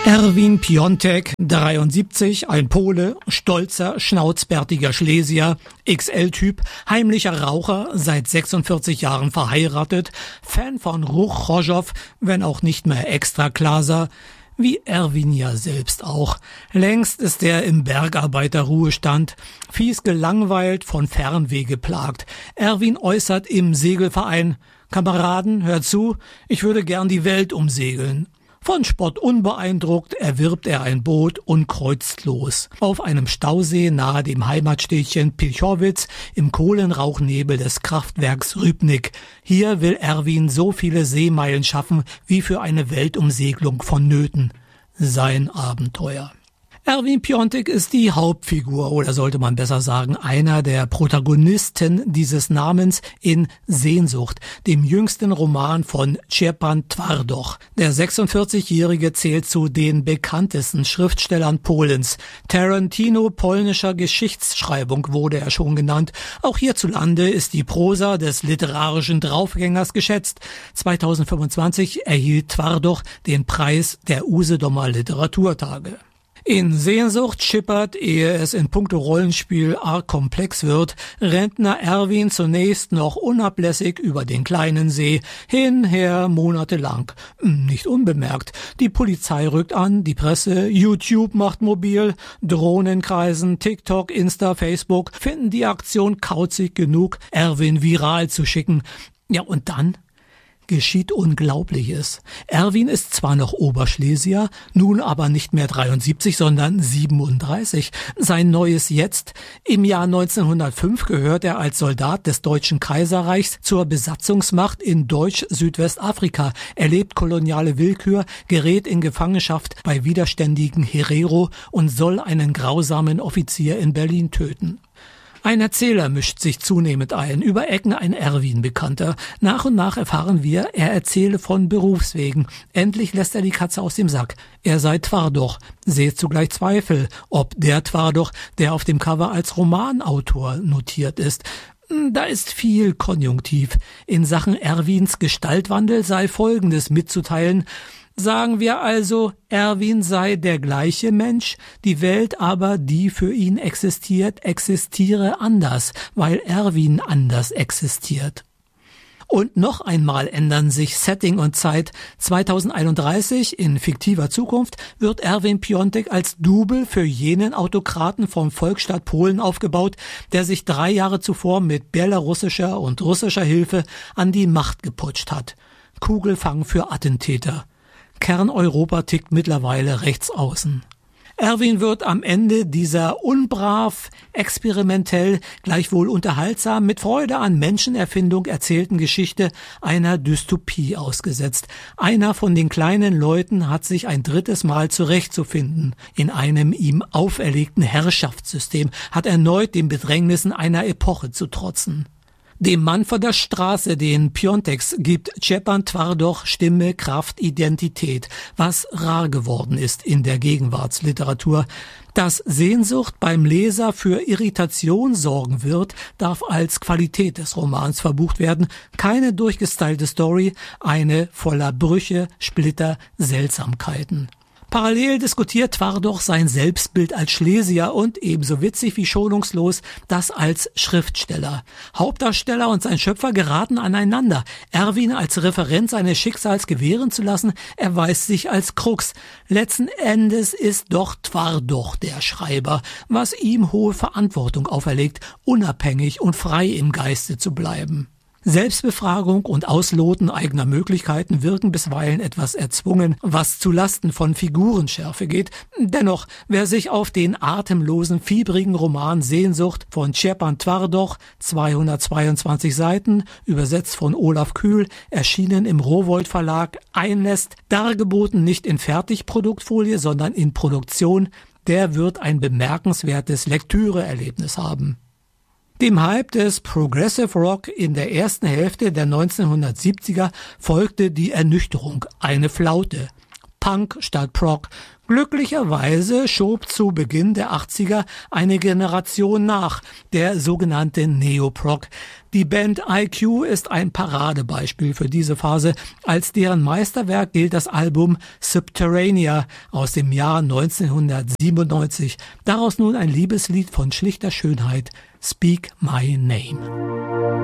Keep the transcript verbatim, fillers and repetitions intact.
Erwin Piontek, dreiundsiebzig, ein Pole, stolzer, schnauzbärtiger Schlesier, X L-Typ, heimlicher Raucher, seit sechsundvierzig Jahren verheiratet, Fan von Ruch Chorzów, wenn auch nicht mehr Extraklaser, wie Erwin ja selbst auch. Längst ist er im Bergarbeiterruhestand, fies gelangweilt, von Fernweh geplagt. Erwin äußert im Segelverein: Kameraden, hört zu, ich würde gern die Welt umsegeln. Von Spott unbeeindruckt erwirbt er ein Boot und kreuzt los. Auf einem Stausee nahe dem Heimatstädtchen Pilchowitz im Kohlenrauchnebel des Kraftwerks Rybnik. Hier will Erwin so viele Seemeilen schaffen, wie für eine Weltumsegelung vonnöten. Sein Abenteuer. Erwin Piontek ist die Hauptfigur, oder sollte man besser sagen, einer der Protagonisten dieses Namens in Sehnsucht, dem jüngsten Roman von Szczepan Twardowski. Der sechsundvierzigjährige zählt zu den bekanntesten Schriftstellern Polens. Tarantino polnischer Geschichtsschreibung wurde er schon genannt. Auch hierzulande ist die Prosa des literarischen Draufgängers geschätzt. zweitausendfünfundzwanzig erhielt Twardowski den Preis der Usedomer Literaturtage. In Sehnsucht schippert, ehe es in puncto Rollenspiel arg komplex wird, Rentner Erwin zunächst noch unablässig über den kleinen See, hin, her, monatelang. Nicht unbemerkt. Die Polizei rückt an, die Presse, YouTube macht mobil, Drohnen kreisen, TikTok, Insta, Facebook finden die Aktion kauzig genug, Erwin viral zu schicken. Ja, und dann geschieht Unglaubliches. Erwin ist zwar noch Oberschlesier, nun aber nicht mehr dreiundsiebzig, sondern siebenunddreißig. Sein neues Jetzt: Im Jahr neunzehnhundertfünf gehört er als Soldat des Deutschen Kaiserreichs zur Besatzungsmacht in Deutsch-Südwestafrika, erlebt koloniale Willkür, gerät in Gefangenschaft bei widerständigen Herero und soll einen grausamen Offizier in Berlin töten. Ein Erzähler mischt sich zunehmend ein, über Ecken ein Erwin-Bekannter. Nach und nach erfahren wir, er erzähle von Berufswegen. Endlich lässt er die Katze aus dem Sack. Er sei Twardowski. Seht zugleich Zweifel, ob der Twardowski, der auf dem Cover als Romanautor notiert ist. Da ist viel Konjunktiv. In Sachen Erwins Gestaltwandel sei Folgendes mitzuteilen. Sagen wir also, Erwin sei der gleiche Mensch, die Welt aber, die für ihn existiert, existiere anders, weil Erwin anders existiert. Und noch einmal ändern sich Setting und Zeit. zweitausendeinunddreißig, in fiktiver Zukunft, wird Erwin Piontek als Double für jenen Autokraten vom Volksstaat Polen aufgebaut, der sich drei Jahre zuvor mit belarussischer und russischer Hilfe an die Macht geputscht hat. Kugelfang für Attentäter. Kerneuropa tickt mittlerweile rechts außen. Erwin wird am Ende dieser unbrav, experimentell, gleichwohl unterhaltsam, mit Freude an Menschenerfindung erzählten Geschichte einer Dystopie ausgesetzt. Einer von den kleinen Leuten hat sich ein drittes Mal zurechtzufinden. In einem ihm auferlegten Herrschaftssystem, hat erneut den Bedrängnissen einer Epoche zu trotzen. Dem Mann von der Straße, den Pionteks, gibt Szczepan Twardowski Stimme, Kraft, Identität, was rar geworden ist in der Gegenwartsliteratur. Dass Sehnsucht beim Leser für Irritation sorgen wird, darf als Qualität des Romans verbucht werden. Keine durchgestylte Story, eine voller Brüche, Splitter, Seltsamkeiten. Parallel diskutiert Twardowski sein Selbstbild als Schlesier und ebenso witzig wie schonungslos das als Schriftsteller. Hauptdarsteller und sein Schöpfer geraten aneinander. Erwin als Referent seines Schicksals gewähren zu lassen, erweist sich als Krux. Letzten Endes ist doch Twardowski der Schreiber, was ihm hohe Verantwortung auferlegt, unabhängig und frei im Geiste zu bleiben. Selbstbefragung und Ausloten eigener Möglichkeiten wirken bisweilen etwas erzwungen, was zu Lasten von Figurenschärfe geht. Dennoch, wer sich auf den atemlosen, fiebrigen Roman Sehnsucht von Szczepan Twardowski, zweihundertzweiundzwanzig Seiten, übersetzt von Olaf Kühl, erschienen im Rowohlt Verlag, einlässt, dargeboten nicht in Fertigproduktfolie, sondern in Produktion, der wird ein bemerkenswertes Lektüreerlebnis haben. Dem Hype des Progressive Rock in der ersten Hälfte der neunzehnhundertsiebziger folgte die Ernüchterung, eine Flaute. Punk statt Prog. Glücklicherweise schob zu Beginn der achtziger eine Generation nach, der sogenannte Neoprog. Die Band I Q ist ein Paradebeispiel für diese Phase. Als deren Meisterwerk gilt das Album Subterranea aus dem Jahr neunzehnhundertsiebenundneunzig. Daraus nun ein Liebeslied von schlichter Schönheit, Speak My Name.